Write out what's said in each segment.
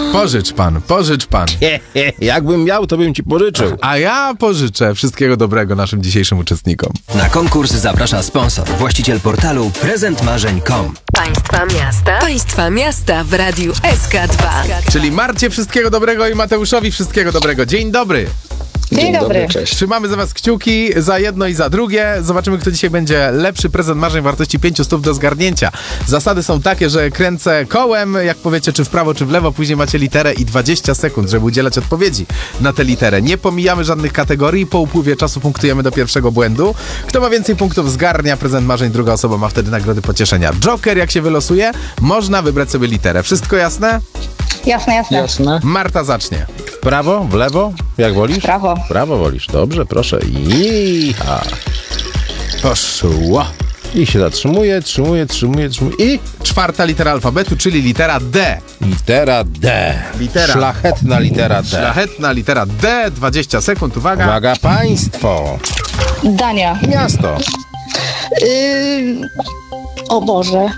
Pożycz pan. Jakbym miał, to bym ci pożyczył. A ja pożyczę. Wszystkiego dobrego naszym dzisiejszym uczestnikom. Na konkurs zaprasza sponsor, właściciel portalu prezentmarzeń.com. Państwa miasta w Radiu SK2. Czyli Marcie wszystkiego dobrego i Mateuszowi wszystkiego dobrego. Dzień dobry. Dzień dobry. Cześć. Trzymamy za was kciuki za jedno i za drugie. Zobaczymy, kto dzisiaj będzie lepszy. Prezent marzeń wartości 500 do zgarnięcia. Zasady są takie, że kręcę kołem, jak powiecie, czy w prawo, czy w lewo. Później macie literę i 20 sekund, żeby udzielać odpowiedzi na tę literę. Nie pomijamy żadnych kategorii. Po upływie czasu punktujemy do pierwszego błędu. Kto ma więcej punktów, zgarnia prezent marzeń. Druga osoba ma wtedy nagrody pocieszenia. Joker, jak się wylosuje, można wybrać sobie literę. Wszystko jasne? Jasne. Marta zacznie. W prawo, w lewo? Jak wolisz? Prawo. W prawo wolisz. Dobrze, proszę. Poszło. I się zatrzymuje, trzymuje. I Czwarta litera alfabetu, czyli litera D. litera D. Szlachetna litera D. Szlachetna litera D, 20 sekund, uwaga. Uwaga, państwo. Dania. Miasto. O Boże.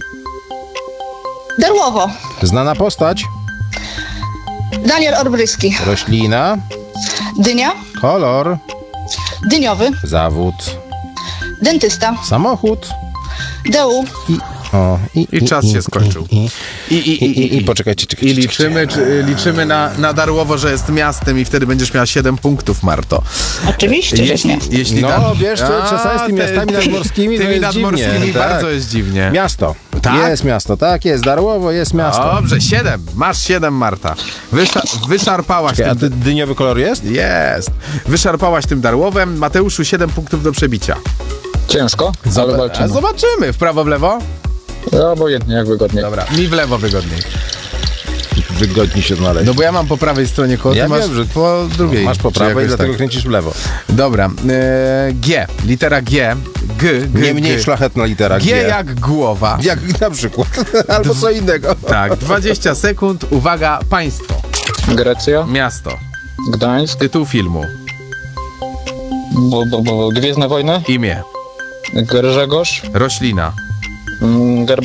Darłowo. Znana postać. Daniel Olbryski. Roślina. Dynia. Kolor. Dyniowy. Zawód. Dentysta. Samochód. DU. I czas się skończył. I poczekajcie. I liczymy na Darłowo, że jest miastem i wtedy będziesz miała 7 punktów, Marto. Oczywiście, że nie. Jeśli No, wiesz, czasami z tymi miastami nadmorskimi to tymi jest nadmorskimi dziwnie. bardzo Tak. jest dziwnie. Miasto. Tak? Jest miasto, tak jest. Darłowo jest miasto. Dobrze, 7. Masz 7, Marta. Wyszarpałaś A tym... dyniowy kolor jest? Jest. Wyszarpałaś tym Darłowem. Mateuszu, 7 punktów do przebicia. Ciężko, ale walczymy. Zobaczymy. W prawo, w lewo? Obojętnie, jak wygodniej. Dobra, mi w lewo wygodniej. Wygodniej się znaleźć. No bo ja mam po prawej stronie koło, Ja ty masz wiem, że po drugiej. Masz po Czy prawej, jakoś dlatego tak? kręcisz w lewo. Dobra, G, litera G, Nie mniej szlachetna litera G jak głowa. Jak na przykład. Albo co innego. Tak, 20 sekund, uwaga, państwo, Grecja, miasto, Gdańsk, tytuł filmu, Gwiezdne Wojny, imię, Grzegorz, roślina,